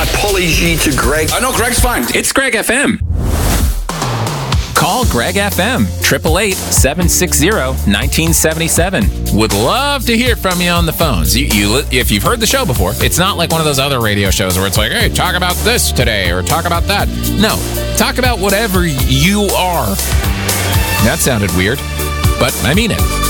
apology to Greg. I know Greg's fine. It's Greg FM. Call Greg FM, 888-760-1977. Would love to hear from you on the phones. If you've heard the show before, it's not like one of those other radio shows where it's like, hey, talk about this today or talk about that. No, talk about whatever you are. That sounded weird, but I mean it.